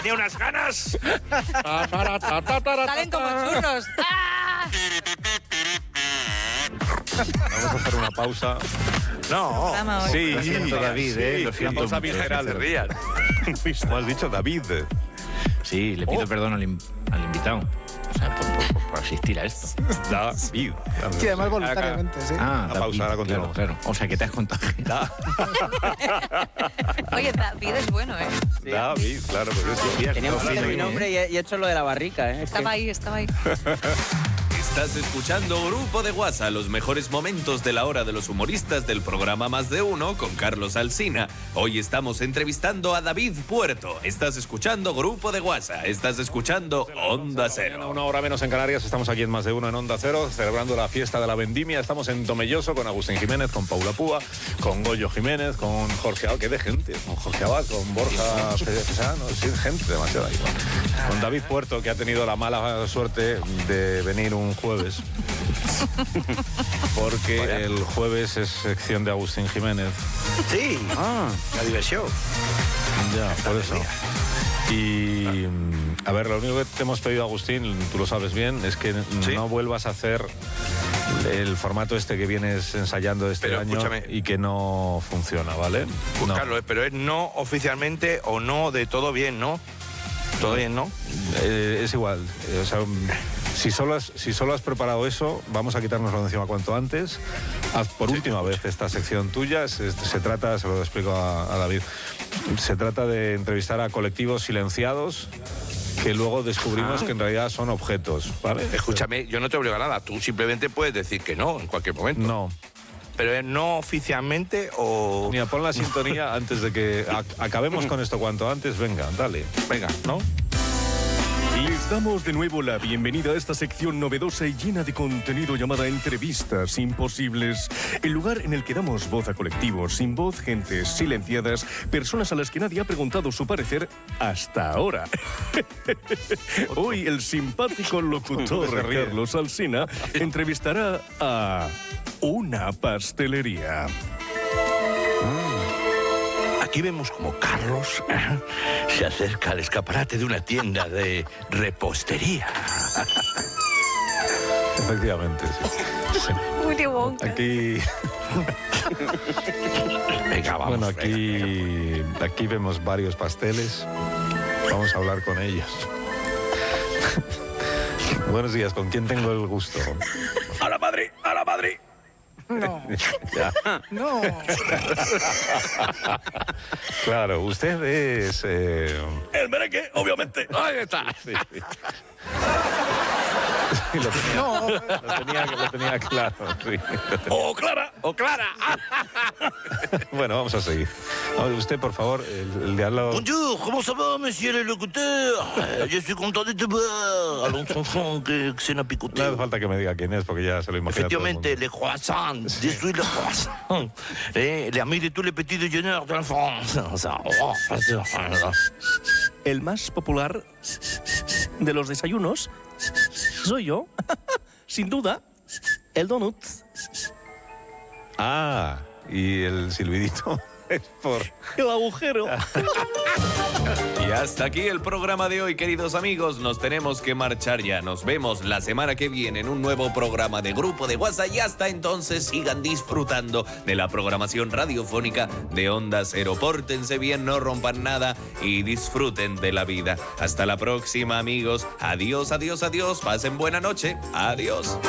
tenía unas ganas. Salen como churros. ¡Ah! Vamos a hacer una pausa. No. Programa hoy. Sí, Lo siento, David, lo siento Una pausa mucho. visceral. ¿Cómo has dicho, David? Sí, le pido perdón al invitado. O sea, por asistir a esto. David. Sí, además voluntariamente, sí. Ah, Una pausa, ahora continuamos. Claro. O sea, que te has contagiado. Oye, David es bueno, ¿eh? David, claro, pues eso. Teníamos que Sí, mi nombre y he hecho lo de la barrica, ¿eh? Estaba ahí. Estás escuchando Grupo de WhatsApp, los mejores momentos de la hora de los humoristas del programa Más de Uno con Carlos Alsina. Hoy estamos entrevistando a David Puerto. Estás escuchando Grupo de WhatsApp, estás escuchando Onda Cero. Una hora menos en Canarias, estamos aquí en Más de Uno en Onda Cero, celebrando la fiesta de la vendimia. Estamos en Tomelloso con Agustín Jiménez, con Paula Púa, con Goyo Jiménez, con Jorge Abad, que de gente, con Jorge Abad, con Borja Pesano, sí, gente demasiado ahí. Con David Puerto, que ha tenido la mala suerte de venir un jueves, porque el jueves es sección de Agustín Jiménez. Sí. La diversión. Ya, por eso. Y, a ver, lo único que te hemos pedido, Agustín, tú lo sabes bien, es que no vuelvas a hacer el formato este que vienes ensayando este Pero año escúchame. y que no funciona, ¿vale? Pues, No. Carlos, pero es no oficialmente o no de todo bien, ¿no? Todo bien, ¿no? Es igual. O sea, si solo has preparado eso, vamos a quitárnoslo de encima cuanto antes. Haz por última vez esta sección tuya. Se trata, se lo explico a David, se trata de entrevistar a colectivos silenciados que luego descubrimos que en realidad son objetos, ¿vale? Escúchame, yo no te obligo a nada. Tú simplemente puedes decir que no en cualquier momento. No. Pero es no oficialmente o... Mira, pon la sintonía antes de que acabemos con esto cuanto antes. Venga, dale. Venga, ¿no? Les damos de nuevo la bienvenida a esta sección novedosa y llena de contenido llamada Entrevistas Imposibles, el lugar en el que damos voz a colectivos sin voz, gentes silenciadas, personas a las que nadie ha preguntado su parecer hasta ahora. Hoy el simpático locutor Se ríe. Carlos Alsina entrevistará a una pastelería. Aquí vemos como Carlos se acerca al escaparate de una tienda de repostería. Efectivamente, sí. Willy Wonka. Aquí, Venga, vamos. bueno, aquí vemos varios pasteles. Vamos a hablar con ellos. Buenos días, ¿con quién tengo el gusto? ¡A la Madrid! ¡A la Madrid! No, Ya. no. Claro, usted es... ¡El merengue, obviamente! ¡Ahí está! Sí. Lo tenía claro. Sí. ¡Oh, Clara! ¡Oh, Clara! Bueno, vamos a seguir. Usted, por favor, el de al lado... Bonjour, comment ça va, monsieur le locuteur? Je suis content de te voir. Allons, enfant, que se n'a picoté. No hace falta que me diga quién es, porque ya se lo imagina todo el mundo. Effectivement, les croissants, détruire les croissants. Les amis de tous les petits déjeuners de la France. El más popular de los desayunos soy yo, sin duda, el donut. Ah, y el silbidito es por... El agujero. Y hasta aquí el programa de hoy, queridos amigos. Nos tenemos que marchar ya. Nos vemos la semana que viene en un nuevo programa de Grupo de WhatsApp. Y hasta entonces sigan disfrutando de la programación radiofónica de Onda Cero. Pórtense bien, no rompan nada y disfruten de la vida. Hasta la próxima, amigos. Adiós, adiós, adiós. Pasen buena noche. Adiós.